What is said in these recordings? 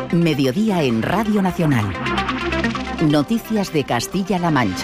Mediodía en Radio Nacional. Noticias de Castilla-La Mancha.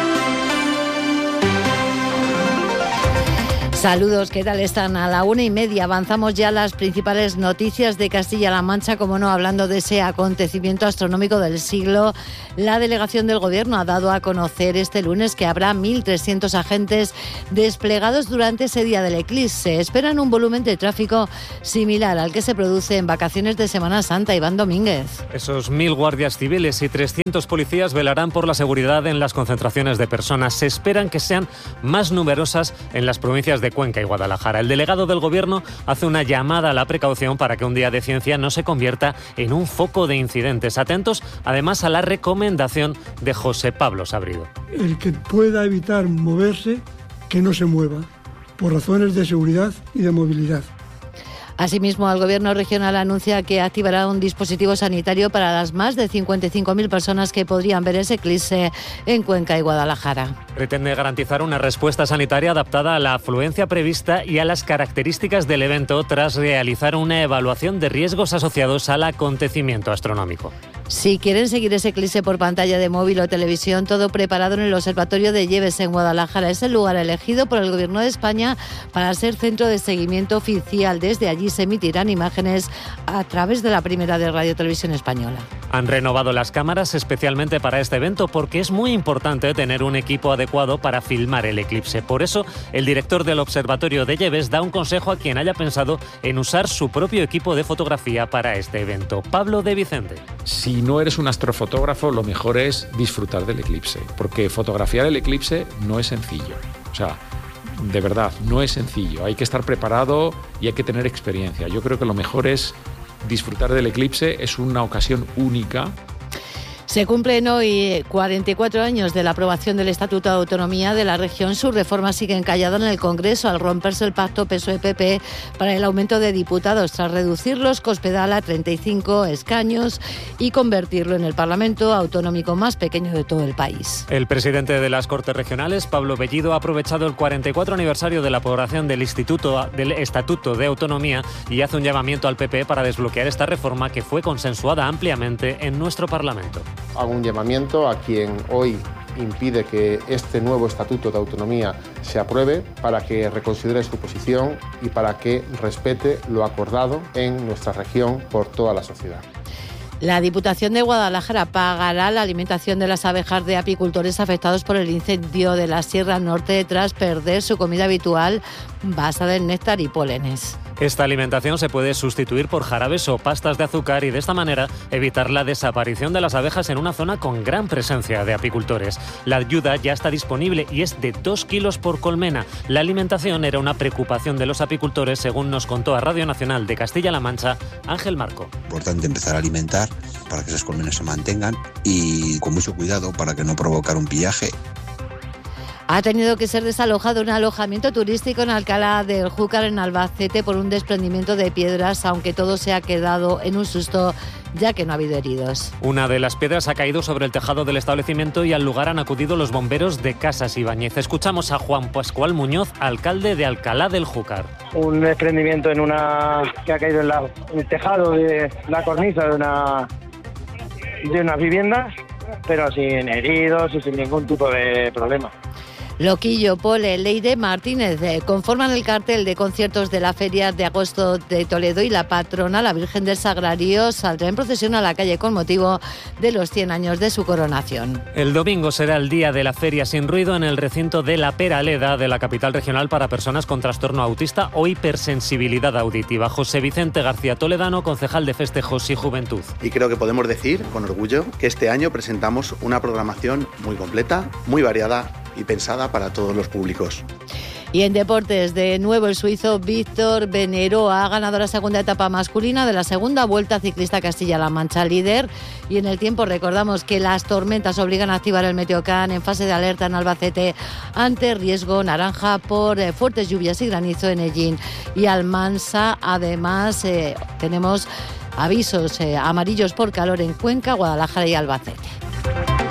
Saludos, ¿qué tal están? A la 1:30 avanzamos ya las principales noticias de Castilla-La Mancha, como no, hablando de ese acontecimiento astronómico del siglo. La delegación del Gobierno ha dado a conocer este lunes que habrá 1.300 agentes desplegados durante ese día del eclipse. Esperan un volumen de tráfico similar al que se produce en vacaciones de Semana Santa. Iván Domínguez. Esos 1.000 guardias civiles y 300 policías velarán por la seguridad en las concentraciones de personas. Se esperan que sean más numerosas en las provincias de Cuenca y Guadalajara. El delegado del Gobierno hace una llamada a la precaución para que un día de ciencia no se convierta en un foco de incidentes. Atentos, además, a la recomendación de José Pablo Sabrido. El que pueda evitar moverse, que no se mueva, por razones de seguridad y de movilidad. Asimismo, el Gobierno regional anuncia que activará un dispositivo sanitario para las más de 55.000 personas que podrían ver ese eclipse en Cuenca y Guadalajara. Pretende garantizar una respuesta sanitaria adaptada a la afluencia prevista y a las características del evento tras realizar una evaluación de riesgos asociados al acontecimiento astronómico. Si quieren seguir ese eclipse por pantalla de móvil o televisión, todo preparado en el Observatorio de Lleves en Guadalajara. Es el lugar elegido por el Gobierno de España para ser centro de seguimiento oficial. Desde allí se emitirán imágenes a través de la primera de Radio Televisión Española. Han renovado las cámaras especialmente para este evento porque es muy importante tener un equipo adecuado para filmar el eclipse. Por eso, el director del Observatorio de Lleves da un consejo a quien haya pensado en usar su propio equipo de fotografía para este evento. Pablo de Vicente. Si no eres un astrofotógrafo, lo mejor es disfrutar del eclipse, porque fotografiar el eclipse no es sencillo. O sea, de verdad, no es sencillo. Hay que estar preparado y hay que tener experiencia. Yo creo que lo mejor es disfrutar del eclipse, es una ocasión única. Se cumplen hoy 44 años de la aprobación del Estatuto de Autonomía de la región. Su reforma sigue encallada en el Congreso al romperse el pacto PSOE-PP para el aumento de diputados tras reducirlos Cospedal a 35 escaños y convertirlo en el Parlamento autonómico más pequeño de todo el país. El presidente de las Cortes Regionales, Pablo Bellido, ha aprovechado el 44 aniversario de la aprobación del Estatuto de Autonomía y hace un llamamiento al PP para desbloquear esta reforma que fue consensuada ampliamente en nuestro Parlamento. Hago un llamamiento a quien hoy impide que este nuevo Estatuto de Autonomía se apruebe para que reconsidere su posición y para que respete lo acordado en nuestra región por toda la sociedad. La Diputación de Guadalajara pagará la alimentación de las abejas de apicultores afectados por el incendio de la Sierra Norte tras perder su comida habitual basada en néctar y pólenes. Esta alimentación se puede sustituir por jarabes o pastas de azúcar y de esta manera evitar la desaparición de las abejas en una zona con gran presencia de apicultores. La ayuda ya está disponible y es de 2 kilos por colmena. La alimentación era una preocupación de los apicultores, según nos contó a Radio Nacional de Castilla-La Mancha Ángel Marco. Importante empezar a alimentar para que esas colmenas se mantengan y con mucho cuidado para que no provocar un pillaje. Ha tenido que ser desalojado un alojamiento turístico en Alcalá del Júcar, en Albacete, por un desprendimiento de piedras, aunque todo se ha quedado en un susto, ya que no ha habido heridos. Una de las piedras ha caído sobre el tejado del establecimiento y al lugar han acudido los bomberos de Casas Ibáñez. Escuchamos a Juan Pascual Muñoz, alcalde de Alcalá del Júcar. Un desprendimiento que ha caído en el tejado de la cornisa de unas viviendas, pero sin heridos y sin ningún tipo de problema. Loquillo, Pole, Leire Martínez conforman el cartel de conciertos de la Feria de Agosto de Toledo y la patrona, la Virgen del Sagrario, saldrá en procesión a la calle con motivo de los 100 años de su coronación. El domingo será el día de la Feria sin ruido en el recinto de La Peraleda de la capital regional para personas con trastorno autista o hipersensibilidad auditiva. José Vicente García Toledano, concejal de Festejos y Juventud. Y creo que podemos decir con orgullo que este año presentamos una programación muy completa, muy variada y pensada para todos los públicos. Y en deportes, de nuevo el suizo Víctor Beneroa ha ganado la segunda etapa masculina de la segunda Vuelta Ciclista Castilla-La Mancha, líder. Y en el tiempo recordamos que las tormentas obligan a activar el Meteocam en fase de alerta en Albacete ante riesgo naranja por fuertes lluvias y granizo en Ellín y Almansa. Además, tenemos avisos amarillos por calor en Cuenca, Guadalajara y Albacete.